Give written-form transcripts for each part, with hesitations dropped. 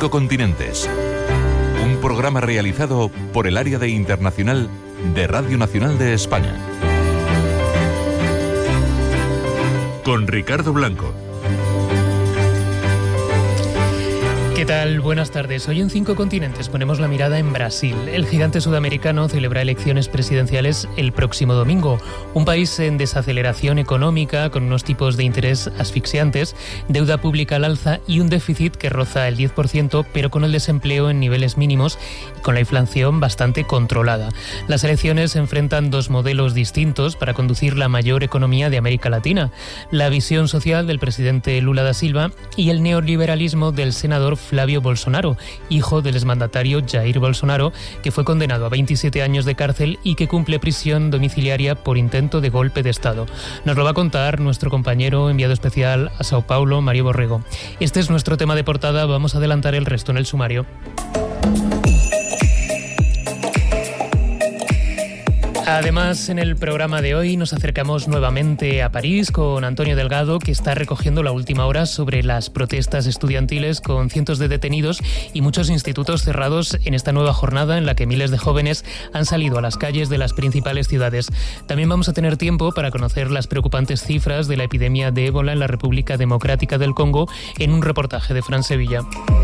5 continentes. Un programa realizado por el Área de Internacional de Radio Nacional de España. Con Ricardo Blanco. ¿Qué tal? Buenas tardes. Hoy en 5 continentes ponemos la mirada en Brasil. El gigante sudamericano celebra elecciones presidenciales el próximo domingo. Un país en desaceleración económica, con unos tipos de interés asfixiantes, deuda pública al alza y un déficit que roza el 10%, pero con el desempleo en niveles mínimos y con la inflación bastante controlada. Las elecciones enfrentan dos modelos distintos para conducir la mayor economía de América Latina: la visión social del presidente Lula da Silva y el neoliberalismo del senador Flavio Bolsonaro, hijo del exmandatario Jair Bolsonaro, que fue condenado a 27 años de cárcel y que cumple prisión domiciliaria por intento de golpe de Estado. Nos lo va a contar nuestro compañero enviado especial a Sao Paulo, Mario Borrego. Este es nuestro tema de portada, vamos a adelantar el resto en el sumario. Además, en el programa de hoy nos acercamos nuevamente a París con Antonio Delgado, que está recogiendo la última hora sobre las protestas estudiantiles con cientos de detenidos y muchos institutos cerrados en esta nueva jornada en la que miles de jóvenes han salido a las calles de las principales ciudades. También vamos a tener tiempo para conocer las preocupantes cifras de la epidemia de ébola en la República Democrática del Congo en un reportaje de Fran Sevilla.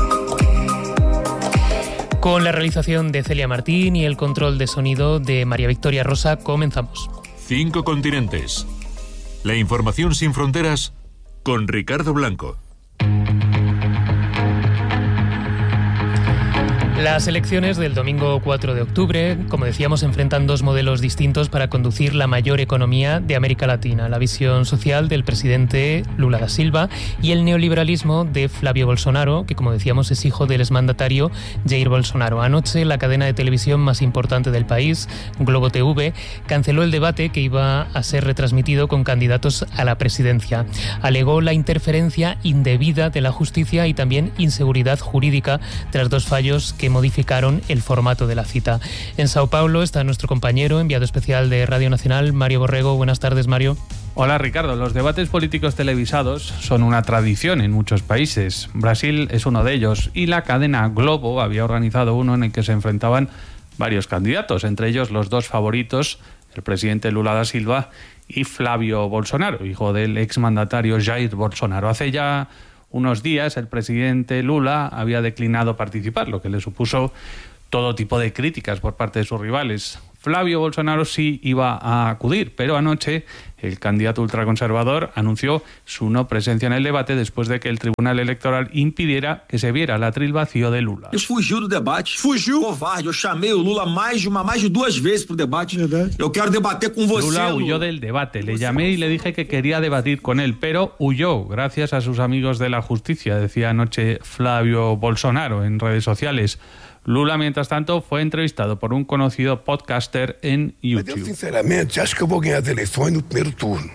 Con la realización de Celia Martín y el control de sonido de María Victoria Rosa, comenzamos. 5 continentes. La información sin fronteras con Ricardo Blanco. Las elecciones del domingo 4 de octubre, como decíamos, enfrentan dos modelos distintos para conducir la mayor economía de América Latina: la visión social del presidente Lula da Silva y el neoliberalismo de Flavio Bolsonaro, que, como decíamos, es hijo del exmandatario Jair Bolsonaro. Anoche, la cadena de televisión más importante del país, Globo TV, canceló el debate que iba a ser retransmitido con candidatos a la presidencia. Alegó la interferencia indebida de la justicia y también inseguridad jurídica tras dos fallos que modificaron el formato de la cita. En Sao Paulo está nuestro compañero enviado especial de Radio Nacional, Mario Borrego. Buenas tardes, Mario. Hola, Ricardo. Los debates políticos televisados son una tradición en muchos países. Brasil es uno de ellos y la cadena Globo había organizado uno en el que se enfrentaban varios candidatos, entre ellos los dos favoritos, el presidente Lula da Silva y Flavio Bolsonaro, hijo del exmandatario Jair Bolsonaro. Hace ya unos días el presidente Lula había declinado participar, lo que le supuso todo tipo de críticas por parte de sus rivales. Flavio Bolsonaro sí iba a acudir, pero anoche el candidato ultraconservador anunció su no presencia en el debate después de que el Tribunal Electoral impidiera que se viera el atril vacío de Lula. Fugiu do debate. Fugiu. Covarde. Eu chamei o Lula mais de 2 veces pro debate. Eu quero debater con você. Lula huyó del debate. Le llamé y le dije que quería debatir con él, pero huyó gracias a sus amigos de la justicia, decía anoche Flavio Bolsonaro en redes sociales. Lula, mientras tanto, fue entrevistado por un conocido podcaster en YouTube. Yo sinceramente acho que voy a ganar elecciones en el primer turno.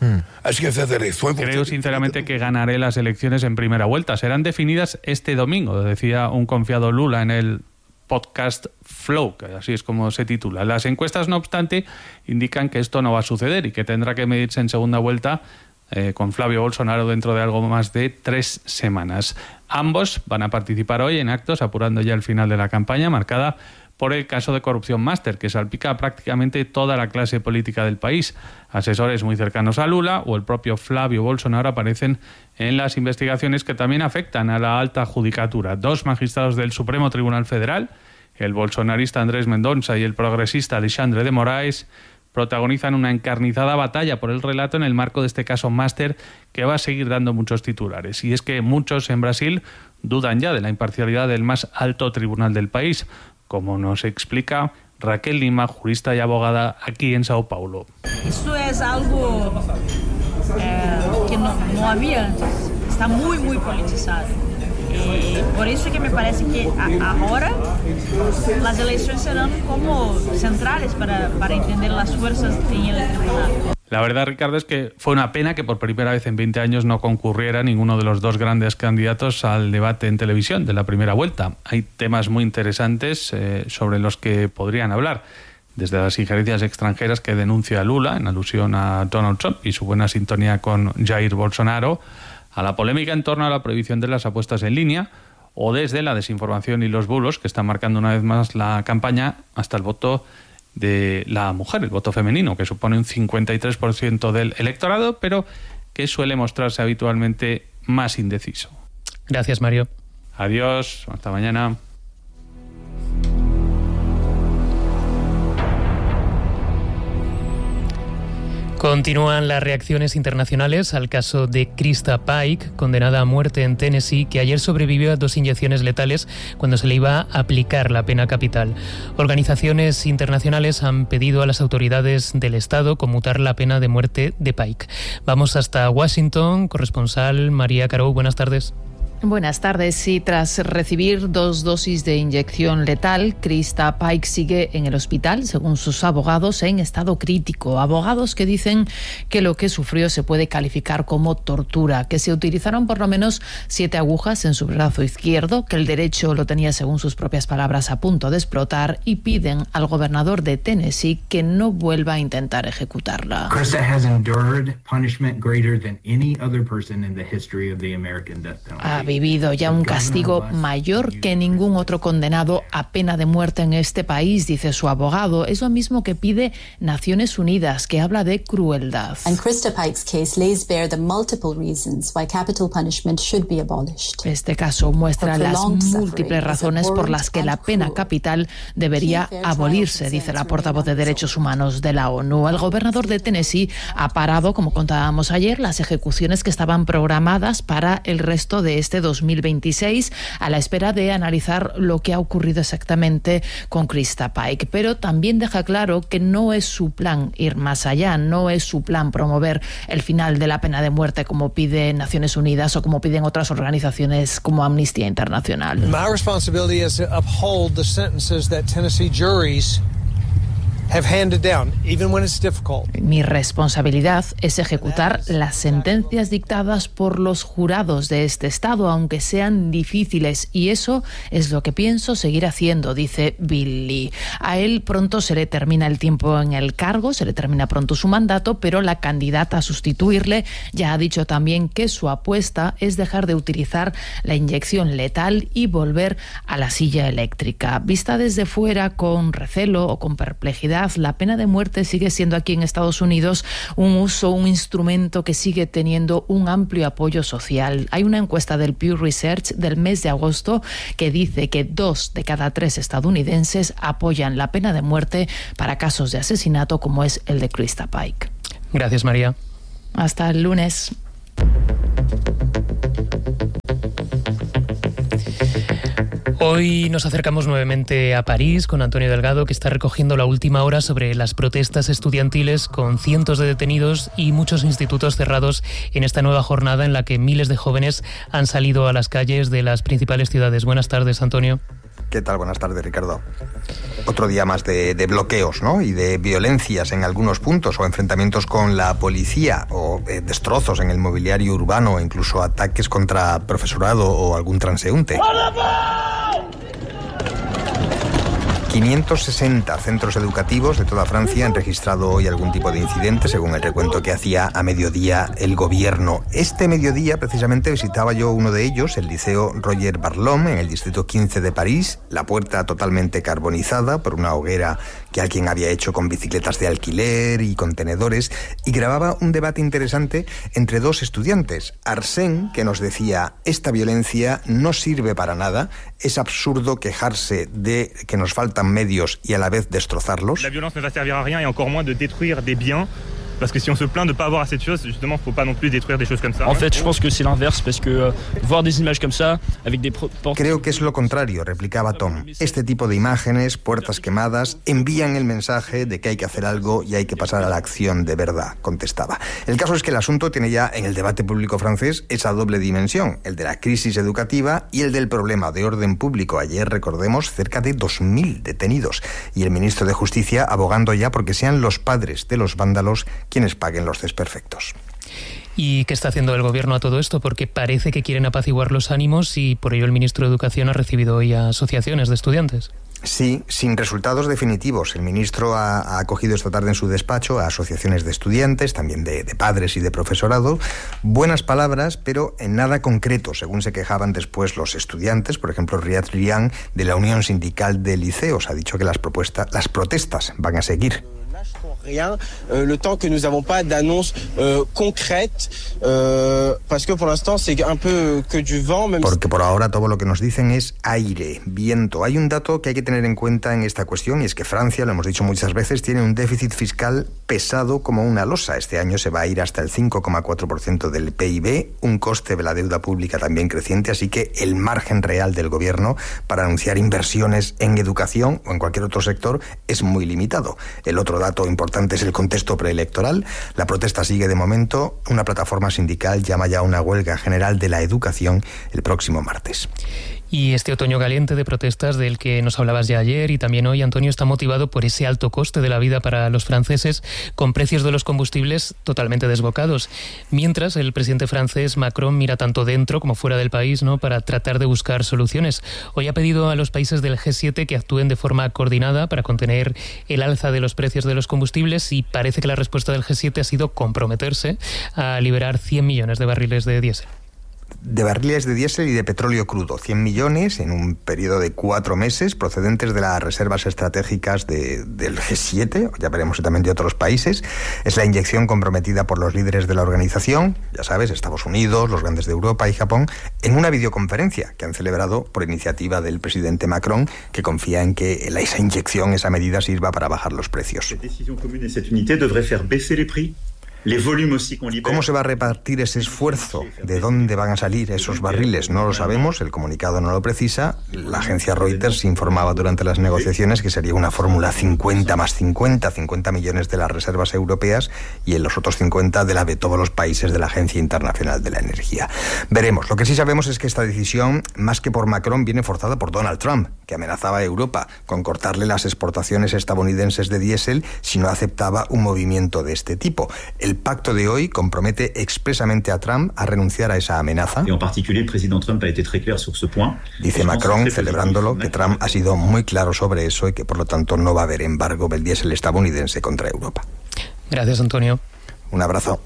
Creo sinceramente que ganaré las elecciones en primera vuelta. Serán definidas este domingo, decía un confiado Lula en el podcast Flow, que así es como se titula. Las encuestas, no obstante, indican que esto no va a suceder y que tendrá que medirse en segunda vuelta con Flavio Bolsonaro dentro de algo más de 3 semanas. Ambos van a participar hoy en actos apurando ya el final de la campaña, marcada por el caso de corrupción máster, que salpica a prácticamente toda la clase política del país. Asesores muy cercanos a Lula o el propio Flavio Bolsonaro aparecen en las investigaciones que también afectan a la alta judicatura. 2 magistrados del Supremo Tribunal Federal, el bolsonarista Andrés Mendonça y el progresista Alexandre de Moraes, protagonizan una encarnizada batalla por el relato en el marco de este caso máster que va a seguir dando muchos titulares. Y es que muchos en Brasil dudan ya de la imparcialidad del más alto tribunal del país, como nos explica Raquel Lima, jurista y abogada aquí en Sao Paulo. Esto es algo que no había antes. Está muy politizado. Por eso que me parece que ahora las elecciones serán como centrales para entender las fuerzas que tiene el tribunal. La verdad, Ricardo, es que fue una pena que por primera vez en 20 años no concurriera ninguno de los dos grandes candidatos al debate en televisión de la primera vuelta. Hay temas muy interesantes sobre los que podrían hablar, desde las injerencias extranjeras que denuncia Lula en alusión a Donald Trump y su buena sintonía con Jair Bolsonaro, a la polémica en torno a la prohibición de las apuestas en línea o desde la desinformación y los bulos, que están marcando una vez más la campaña, hasta el voto de la mujer, el voto femenino, que supone un 53% del electorado, pero que suele mostrarse habitualmente más indeciso. Gracias, Mario. Adiós, hasta mañana. Continúan las reacciones internacionales al caso de Krista Pike, condenada a muerte en Tennessee, que ayer sobrevivió a 2 inyecciones letales cuando se le iba a aplicar la pena capital. Organizaciones internacionales han pedido a las autoridades del Estado conmutar la pena de muerte de Pike. Vamos hasta Washington, corresponsal María Carou, buenas tardes. Buenas tardes. Sí, tras recibir 2 dosis de inyección letal, Krista Pike sigue en el hospital, según sus abogados, en estado crítico. Abogados que dicen que lo que sufrió se puede calificar como tortura, que se utilizaron por lo menos 7 agujas en su brazo izquierdo, que el derecho lo tenía, según sus propias palabras, a punto de explotar, y piden al gobernador de Tennessee que no vuelva a intentar ejecutarla. Krista has endured punishment greater than any other person in the history of the American death penalty. Vivido ya un castigo mayor que ningún otro condenado a pena de muerte en este país, dice su abogado. Es lo mismo que pide Naciones Unidas, que habla de crueldad. And Krista Pike's case lays bare the multiple reasons why capital punishment should be abolished. Este caso muestra las múltiples razones por las que la pena capital debería abolirse, dice la portavoz de Derechos Humanos de la ONU. El gobernador de Tennessee ha parado, como contábamos ayer, las ejecuciones que estaban programadas para el resto de este 2026, a la espera de analizar lo que ha ocurrido exactamente con Krista Pike. Pero también deja claro que no es su plan ir más allá, no es su plan promover el final de la pena de muerte como pide Naciones Unidas o como piden otras organizaciones como Amnistía Internacional. My responsibility is to uphold the sentences that Tennessee juries have handed down, even when it's difficult. Mi responsabilidad es ejecutar las sentencias dictadas por los jurados de este estado, aunque sean difíciles, y eso es lo que pienso seguir haciendo, dice Bill Lee. A él pronto se le termina el tiempo en el cargo, se le termina pronto su mandato, pero la candidata a sustituirle ya ha dicho también que su apuesta es dejar de utilizar la inyección letal y volver a la silla eléctrica. Vista desde fuera con recelo o con perplejidad, la pena de muerte sigue siendo aquí en Estados Unidos un instrumento que sigue teniendo un amplio apoyo social. Hay una encuesta del Pew Research del mes de agosto que dice que 2 de cada 3 estadounidenses apoyan la pena de muerte para casos de asesinato como es el de Krista Pike. Gracias, María. Hasta el lunes. Hoy nos acercamos nuevamente a París con Antonio Delgado, que está recogiendo la última hora sobre las protestas estudiantiles con cientos de detenidos y muchos institutos cerrados en esta nueva jornada en la que miles de jóvenes han salido a las calles de las principales ciudades. Buenas tardes, Antonio. ¿Qué tal? Buenas tardes, Ricardo. Otro día más de bloqueos, ¿no? Y de violencias en algunos puntos, o enfrentamientos con la policía, o destrozos en el mobiliario urbano, incluso ataques contra profesorado o algún transeúnte. 560 centros educativos de toda Francia han registrado hoy algún tipo de incidente, según el recuento que hacía a mediodía el gobierno. Este mediodía, precisamente, visitaba yo uno de ellos, el Liceo Roger Barlom, en el distrito 15 de París, la puerta totalmente carbonizada por una hoguera que alguien había hecho con bicicletas de alquiler y contenedores, y grababa un debate interesante entre 2 estudiantes. Arsène, que nos decía: esta violencia no sirve para nada, es absurdo quejarse de que nos faltan medios y a la vez destrozarlos. La violencia no va a servir a rien y encore moins de détruire des biens. Parce que si on se plaint de ne pas avoir assez de choses, justement, faut pas non plus détruire des choses comme ça. En fait, je pense que c'est l'inverse, parce que voir des images comme ça, avec des Creo que es lo contrario, replicaba Tom. Este tipo de imágenes, puertas quemadas, envían el mensaje de que hay que hacer algo y hay que pasar a la acción de verdad, contestaba. El caso es que el asunto tiene ya en el debate público francés esa doble dimensión, el de la crisis educativa y el del problema de orden público. Ayer, recordemos, cerca de 2.000 detenidos, y el ministro de Justicia abogando ya porque sean los padres de los vándalos quienes paguen los desperfectos. ¿Y qué está haciendo el gobierno a todo esto? Porque parece que quieren apaciguar los ánimos y por ello el ministro de Educación ha recibido hoy a asociaciones de estudiantes. Sí, sin resultados definitivos. El ministro ha acogido esta tarde en su despacho a asociaciones de estudiantes, también de padres y de profesorado. Buenas palabras, pero en nada concreto, según se quejaban después los estudiantes. Por ejemplo, Riyad Rian, de la Unión Sindical de Liceos, ha dicho que las protestas van a seguir. Rien, le temps que nous n'avons pas d'annonce concrète, parce que pour l'instant c'est un peu que du vent. Porque por ahora todo lo que nos dicen es aire, viento. Hay un dato que hay que tener en cuenta en esta cuestión y es que Francia, lo hemos dicho muchas veces, tiene un déficit fiscal pesado como una losa. Este año se va a ir hasta el 5,4% del PIB, un coste de la deuda pública también creciente, así que el margen real del gobierno para anunciar inversiones en educación o en cualquier otro sector es muy limitado. El otro dato importante es el contexto preelectoral. La protesta sigue de momento. Una plataforma sindical llama ya a una huelga general de la educación el próximo martes. Y este otoño caliente de protestas del que nos hablabas ya ayer y también hoy, Antonio, está motivado por ese alto coste de la vida para los franceses, con precios de los combustibles totalmente desbocados. Mientras, el presidente francés Macron mira tanto dentro como fuera del país, ¿no?, para tratar de buscar soluciones. Hoy ha pedido a los países del G7 que actúen de forma coordinada para contener el alza de los precios de los combustibles, y parece que la respuesta del G7 ha sido comprometerse a liberar 100 millones de barriles de diésel. De barriles de diésel y de petróleo crudo, 100 millones en un periodo de 4 meses, procedentes de las reservas estratégicas del G7, ya veremos también de otros países. Es la inyección comprometida por los líderes de la organización, ya sabes, Estados Unidos, los grandes de Europa y Japón, en una videoconferencia que han celebrado por iniciativa del presidente Macron, que confía en que esa inyección, esa medida, sirva para bajar los precios. ¿Cómo se va a repartir ese esfuerzo? ¿De dónde van a salir esos barriles? No lo sabemos, el comunicado no lo precisa. La agencia Reuters informaba durante las negociaciones que sería una fórmula 50 más 50, 50 millones de las reservas europeas y en los otros 50 de la de todos los países de la Agencia Internacional de la Energía. Veremos. Lo que sí sabemos es que esta decisión, más que por Macron, viene forzada por Donald Trump, que amenazaba a Europa con cortarle las exportaciones estadounidenses de diésel si no aceptaba un movimiento de este tipo. El pacto de hoy compromete expresamente a Trump a renunciar a esa amenaza. Dice Macron, celebrándolo, que Trump ha sido muy claro sobre eso y que por lo tanto no va a haber embargo del diésel estadounidense contra Europa. Gracias, Antonio. Un abrazo.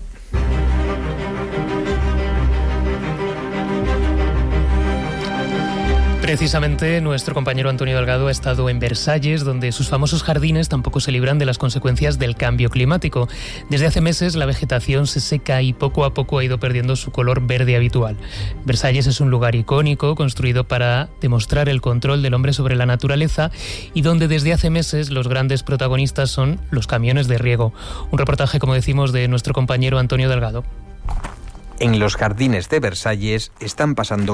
Precisamente nuestro compañero Antonio Delgado ha estado en Versalles, donde sus famosos jardines tampoco se libran de las consecuencias del cambio climático. Desde hace meses la vegetación se seca y poco a poco ha ido perdiendo su color verde habitual. Versalles es un lugar icónico construido para demostrar el control del hombre sobre la naturaleza y donde desde hace meses los grandes protagonistas son los camiones de riego. Un reportaje, como decimos, de nuestro compañero Antonio Delgado. En los jardines de Versalles están pasando